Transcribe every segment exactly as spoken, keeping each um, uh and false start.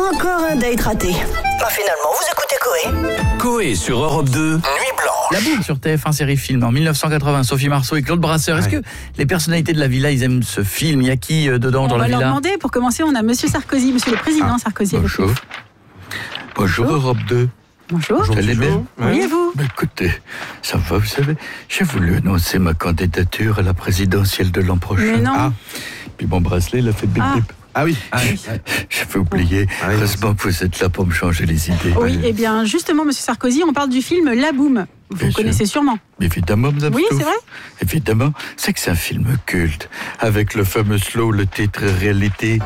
Encore un date raté. Bah finalement, vous écoutez Coé. Coé sur Europe deux, Nuit Blanche. La Boum sur T F un série film en mille neuf cent quatre-vingts, Sophie Marceau et Claude Brasseur. Est-ce Ouais. que les personnalités de la villa, ils aiment ce film? Il y a qui euh, dedans dans On la va leur villa? demander. Pour commencer, on a Monsieur Sarkozy, Monsieur le Président Sarkozy. avec Bonjour. nous. Bonjour Europe deux. Bonjour. Vous allez bien? Oui, et vous? Bah, écoutez, ça va, vous savez, j'ai voulu annoncer ma candidature à la présidentielle de l'an prochain. Mais non. Ah. Puis mon bracelet, il a fait bip Ah. bip. Ah oui. Ah, oui. J'avais oublié. Ah oui. Heureusement que vous êtes là pour me changer les idées. Oui, et bien justement, Monsieur Sarkozy, on parle du film La Boum. Vous Bien connaissez sûrement. Évidemment, Madame Oui, Stouff. c'est vrai. Évidemment, c'est que c'est un film culte, avec le fameux slow, le titre réalité.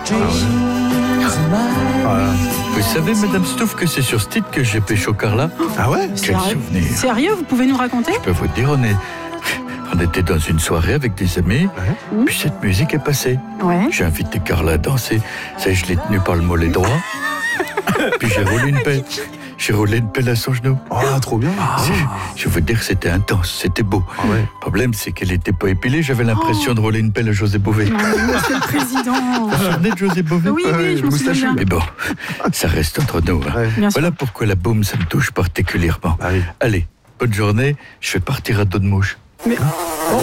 Voilà. Vous savez, Madame Stouff, que c'est sur ce titre que j'ai pécho Carla? Ah ouais. Quel Sérieux souvenir. Sérieux, vous pouvez nous raconter? Je peux vous dire, on est... On était dans une soirée avec des amis, Ouais. puis cette musique est passée. Ouais. J'ai invité Carla à danser, ça je l'ai tenu par le mollet droit, puis j'ai roulé une pelle. J'ai roulé une pelle à son genou. Oh, trop bien. C'est- Je veux dire, c'était intense, c'était beau. Ah ouais. Le problème, c'est qu'elle n'était pas épilée, j'avais l'impression de rouler une pelle à José Bové. Non, Monsieur le Président. Vous vous souvenez de José Bové? Oui, oui, je m'en souviens bien. Mais bon, ça reste entre nous. hein. Ouais. Bien sûr. Voilà pourquoi la boum, ça me touche particulièrement. Ah oui. Allez, bonne journée, je vais partir à dos de mouche. Mais... Oh.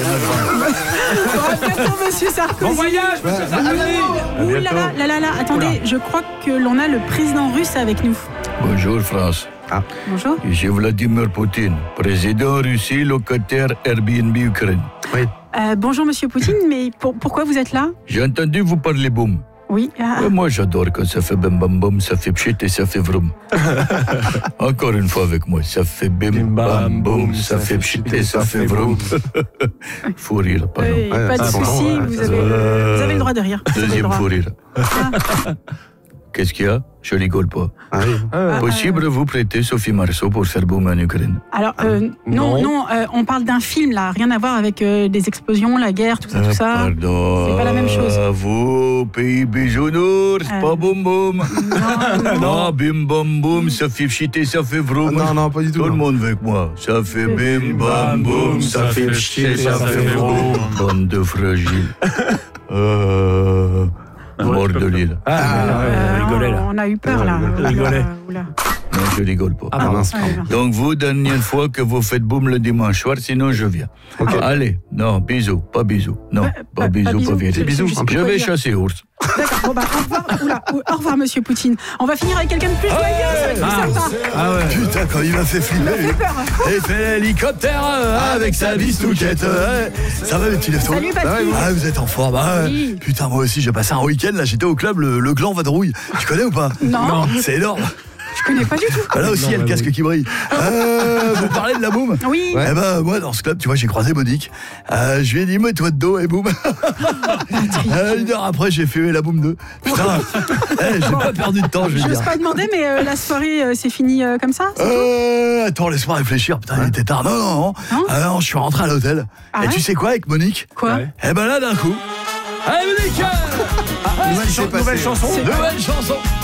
Attends, Monsieur Sarkozy. Bon voyage, monsieur Sarkozy. Ouh là là, là là là, attendez, je crois que l'on a le président russe avec nous. Bonjour France, Bonjour. ici Vladimir Poutine, président Russie, locataire Airbnb Ukraine. Oui. Euh, bonjour Monsieur Poutine, mais pour- pourquoi vous êtes là? J'ai entendu vous parler boum. Oui. ah, Ouais, moi j'adore quand ça fait bim bam boum, ça fait pchit et ça fait vroom. Encore une fois avec moi, ça fait bim bam boum, ça fait pchit et ça fait vroom. Faut rire, pardon. oui, Ouais, pas de ah, bon, souci, ouais, vous, ça avez, se voit. vous avez le droit de rire. Vous avez le Deuxième droit. fou rire. Qu'est-ce qu'il y a? Je rigole pas. Ah oui. Ah, Possible vous prêter Sophie Marceau pour faire boum en Ukraine? Alors, euh, non, Non. non, euh, on parle d'un film là, rien à voir avec euh, des explosions, la guerre, tout ça, tout Ah, ça. pardon. c'est pas la même chose. Vous, pays bisounours, Euh. pas boum boum. Non, non. Non, bim bam boum, ça fait pchit et ça fait vroom. Non, non, pas du tout. Tout le non. monde avec moi. Ça fait bim bam boum, ça fait pchit et ça fait vroom. Bande de fragiles. Euh... Mort de l'île. Ah, Euh, rigolait, là. On a eu peur là. Ouais, Oula, rigolait. oula. Non, je rigole pas. Ah, mince. Ouais, ouais. Donc vous, dernière fois que vous faites boum le dimanche soir, sinon je viens. Ok. Allez, non, bisous, pas bisous. Non, Euh, pas pas- bisous, pas pas bisous. vérité. Je- Bisous. je sais plus Je quoi vais dire. chasser ours. D'accord, bon bah au revoir, oula, au revoir Monsieur Poutine. On va finir avec quelqu'un de plus joyeux, ça va être plus sympa. Ah ouais. Putain, quand il m'a fait Ça me flipper. fait peur. Et fait l'hélicoptère hein, avec sa bistouquette. hein. Ça va les petits lèvres? Salut Patrick. Ah, vous êtes en forme. hein. Oui. Putain, moi aussi, j'ai passé un week-end. Là, j'étais au club, le, le Gland Vadrouille. Tu connais ou pas? Non, C'est énorme. je connais pas du tout. Bah, là aussi, il y a le casque qui brille. Euh, vous parlez de la boum? Oui. Eh ben, moi, dans ce club, tu vois, j'ai croisé Monique. Euh, je lui ai dit, mets-toi de dos et boum. Euh, une heure après, j'ai fait la boum deux. Putain, eh, j'ai pas perdu de temps, je vais J'ose dire. pas demander, mais euh, la soirée euh, s'est finie euh, comme ça, c'est tout? Euh, attends, laisse-moi réfléchir. Putain, il était tard. Non, non, non. Non Ah non, je suis rentré à l'hôtel. Ah et ouais tu sais quoi avec Monique? Quoi? Eh ben là, d'un coup. Allez, Monique! Nouvelle, chan- nouvelle chanson. C'est- Nouvelle chanson.